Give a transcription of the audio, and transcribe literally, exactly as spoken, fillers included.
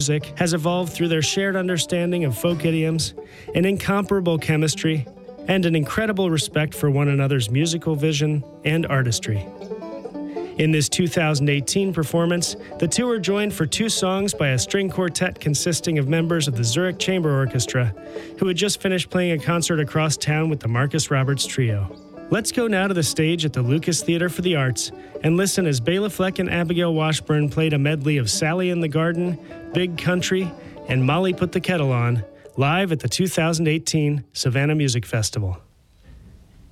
music has evolved through their shared understanding of folk idioms, an incomparable chemistry, and an incredible respect for one another's musical vision and artistry. In this two thousand eighteen performance, the two are joined for two songs by a string quartet consisting of members of the Zurich Chamber Orchestra, who had just finished playing a concert across town with the Marcus Roberts Trio. Let's go now to the stage at the Lucas Theater for the Arts and listen as Bela Fleck and Abigail Washburn played a medley of Sally in the Garden, Big Country, and Molly Put the Kettle On, live at the two thousand eighteen Savannah Music Festival.